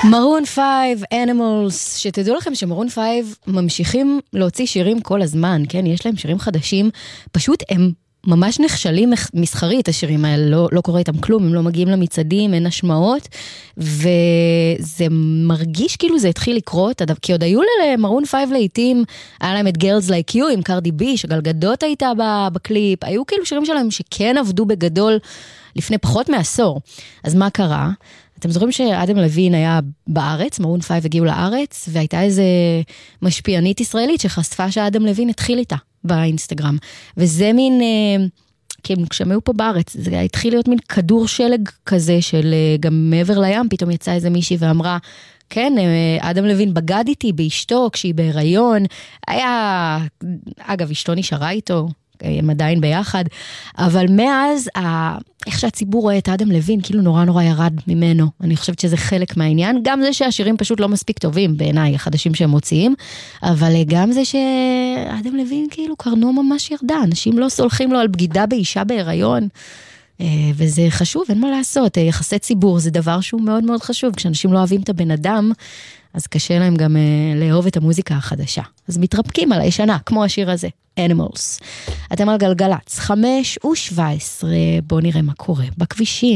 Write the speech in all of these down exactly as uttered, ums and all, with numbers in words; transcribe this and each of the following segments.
מרון פייב, Animals, שתדעו לכם שמרון פייב ממשיכים להוציא שירים כל הזמן, כן? יש להם שירים חדשים, פשוט הם ממש נכשלים מסחרית, השירים האלה, לא, לא קורה איתם כלום, הם לא מגיעים למצעדים, אין השמעות, וזה מרגיש כאילו זה התחיל לקרות, כי עוד היו למרון פייב לעתים, היה להם את Girls Like You עם קרדי בי, שגלגדות הייתה בקליפ, היו כאילו שירים שלהם שכן עבדו בגדול לפני פחות מעשור. אז מה קרה? אתם זוכרים שאדם לוין היה בארץ, מרון פייב הגיעו לארץ, והייתה איזה משפיענית ישראלית שחשפה שאדם לוין התחיל איתה באינסטגרם. וזה מין, כי כשהם היו פה בארץ, זה התחיל להיות מין כדור שלג כזה, של גם מעבר לים, פתאום יצאה איזה מישהי ואמרה, כן, אדם לוין בגד איתי באשתו, כשהיא בהיריון, היה, אגב, אשתו נשארה איתו, הם עדיין ביחד, אבל מאז, איך שהציבור רואה את אדם לוין, כאילו נורא נורא ירד ממנו. אני חושבת שזה חלק מהעניין, גם זה שהשירים פשוט לא מספיק טובים בעיניי, החדשים שהם מוציאים, אבל גם זה שאדם לוין כאילו קרנו ממש ירדה, אנשים לא סולחים לו על בגידה באישה בהיריון, וזה חשוב, אין מה לעשות, יחסי ציבור זה דבר שהוא מאוד מאוד חשוב, כשאנשים לא אוהבים את הבן אדם, אז קשה להם גם לאהוב את המוזיקה החדשה. אז מתרפקים על הישנה, כמו השיר הזה, Animals. אתם על גלגלץ, חמש ושבע עשרה, בואו נראה מה קורה בכבישים.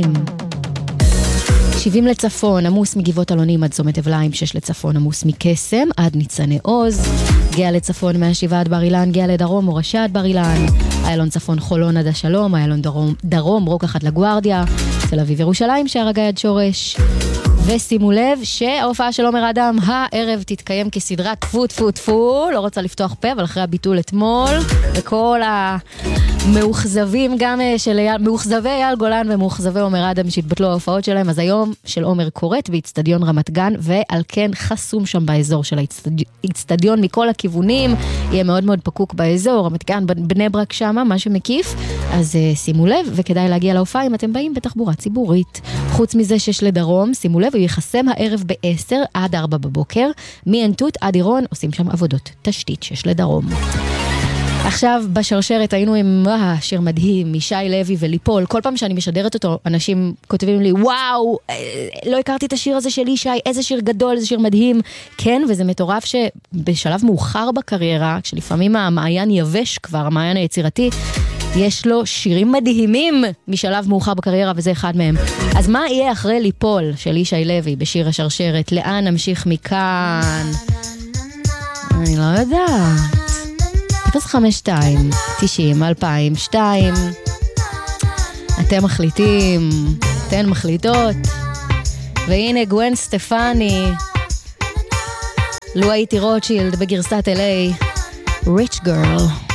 שבעים לצפון, עמוס מגבעות אלונים עד צומת אבליים, שש לצפון, עמוס מקסם עד ניצני עוז, גאה לצפון מהשבעה עד בר אילן, גאה לדרום מורשה עד בר אילן, איילון צפון חולון עד השלום, איילון דרום, דרום רוקח עד לגוארדיה, תל אביב ירושלים שער הגיא עד שורש. ושימו לב שההופעה של עומר אדם הערב תתקיים כסדרה טפו טפו טפו, לא רוצה לפתוח פה, אבל אחרי הביטול אתמול, וכל המאוכזבים גם של מאוכזבי אייל גולן ומאוכזבי עומר אדם שהתבטלו ההופעות שלהם, אז היום של עומר קורט באצטדיון רמת גן, ועל כן חסום שם באזור של האצטדיון מכל הכיוונים, יהיה מאוד מאוד פקוק באזור, רמת גן, בני ברק שמה, מה שמקיף, אז שימו לב, וכדאי להגיע להופעה אם אתם באים בתחבורה ציבורית. חוץ מזה שיש לדרום, שימו לב, הוא יחסם הערב ב-עשר עד ארבע בבוקר, מאנטות עד עירון, עושים שם עבודות תשתית שיש לדרום. עכשיו בשרשרת היינו עם אה, שיר מדהים, משי לוי וליפול, כל פעם שאני משדרת אותו, אנשים כותבים לי, וואו, לא הכרתי את השיר הזה של ישי, איזה שיר גדול, איזה שיר מדהים, כן, וזה מטורף שבשלב מאוחר בקריירה, כשלפעמים המעיין יבש כבר, המעיין היצירתי, יש לו שירים מדהימים משלב מאוחר בקריירה, וזה אחד מהם. אז מה יהיה אחרי ליפול של ישי לוי בשיר השרשרת? לאן נמשיך מכאן? אני לא יודעת. אפס חמש שתיים תשעים אלפיים ושתיים. אתם מחליטים, אתן מחליטות. והנה גואן סטפני, לו הייתי רוטשילד בגרסת אל איי, Rich Girl.